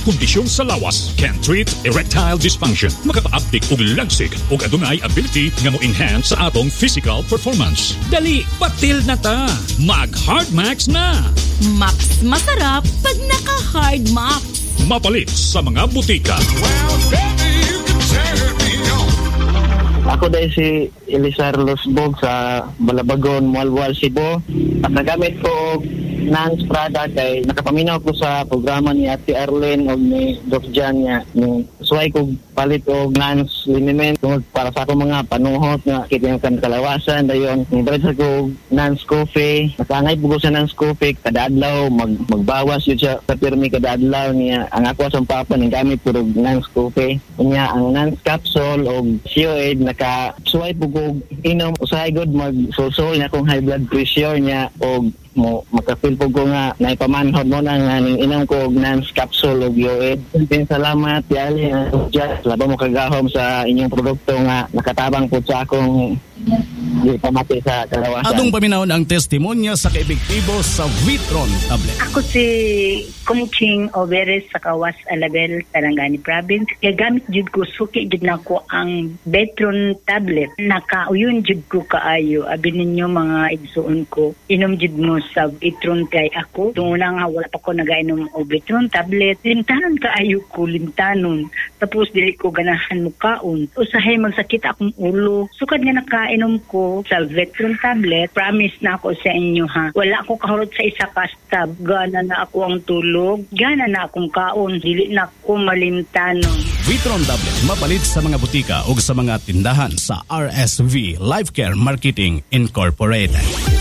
kondisyon sa lawas can treat erectile dysfunction, makapa-uptik og lagsig ug adunay ability nga mo-enhance sa atong physical performance. Dali, batil na ta. Mag-Hard Max na. Max masarap pag naka-Hard Max. Mapalit sa mga butika. Ako dahil si Elisar Losbog sa Balabagon, Mualwal, Cebu. At nagamit ko Nance product kay nakapaminaw ko sa programa ni Ate Arlene o ni Doc Jan niya. Suway ko palit o Nance liniment para sa akong mga panuhot nga kita yung kalawasan. Dayon, nibalik sa ko Nance Coffee. Nakangay po ko sa Nance Coffee. Kada adlaw, magbawas yun siya sa pirmi kada adlaw niya. Ang ako sa papa, gamit po Nance Coffee. Niya, ang Nance Capsule o COAID, naka-suway po ko inom. Usahay good mag-sol-sol niya kung high blood pressure niya o makafeel po ko nga naipamanhod mo na nga inom ko Nance Capsule o COAID. Salamat, Yali. Laban mo kagahom sa inyong produkto nga nakatabang po sa akong pamati sa kalawasan. Atong paminahon ang testimonya sa kaepektibo sa Vitron tablet. Ako si Kumching Overes sa Kawas Alabel, Sarangani Province. Gagamit jud ko, suki jud na ko ang Vitron tablet. Nakauyon jud ko kaayo. Abi ninyo mga igsuon ko, inom jud mo sa Vitron kay ako. Tunguna nga wala pa ko nagainom o Vitron tablet. Limtanon kaayo ko, limtanon. Tapos dili ko ganahan mo kaon. Usahay magsakit akong ulo. Sukad nga nakainom ko sa Vitron tablet, promise na ako sa inyo ha. Wala ako kahurot sa isa kastab. Gana na ako ang tulog. Gana na akong kaon. Dili na ako malimtanon. Vitron tablet mapalit sa mga butika o sa mga tindahan sa RSV Life Care Marketing Incorporated.